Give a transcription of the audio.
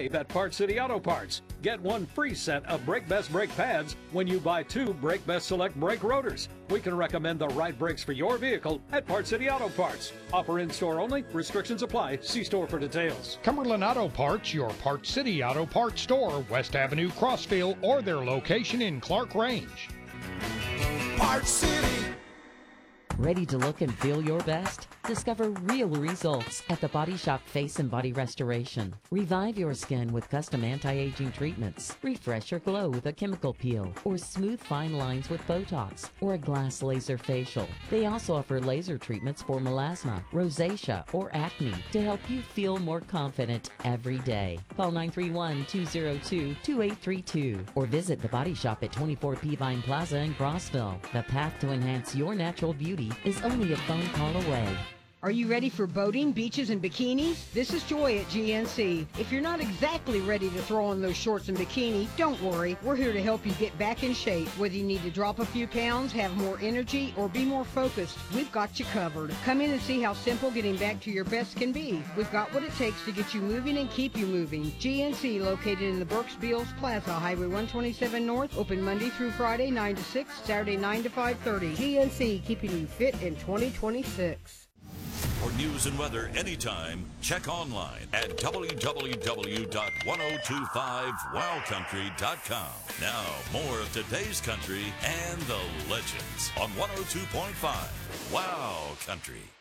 save at Parts City Auto Parts. Get one free set of Brake Best brake pads when you buy 2 Brake Best Select brake rotors. We can recommend the right brakes for your vehicle at Parts City Auto Parts. Offer in-store only. Restrictions apply. See store for details. Cumberland Auto Parts, your Parts City Auto Parts store, West Avenue, Crossville, or their location in Clark Range. Parts City. Ready to look and feel your best? Discover real results at the Body Shop Face and Body Restoration. Revive your skin with custom anti-aging treatments. Refresh your glow with a chemical peel, or smooth fine lines with Botox, or a glass laser facial. They also offer laser treatments for melasma, rosacea, or acne to help you feel more confident every day. Call 931-202-2832 or visit the Body Shop at 24 Peavine Plaza in Crossville. The path to enhance your natural beauty is only a phone call away. Are you ready for boating, beaches, and bikinis? This is Joy at GNC. If you're not exactly ready to throw on those shorts and bikini, don't worry. We're here to help you get back in shape. Whether you need to drop a few pounds, have more energy, or be more focused, we've got you covered. Come in and see how simple getting back to your best can be. We've got what it takes to get you moving and keep you moving. GNC, located in the Burks Beals Plaza, Highway 127 North, open Monday through Friday, 9 to 6, Saturday, 9 to 5:30. GNC, keeping you fit in 2026. For news and weather anytime, check online at www.1025wowcountry.com. Now, more of today's country and the legends on 102.5 Wow Country.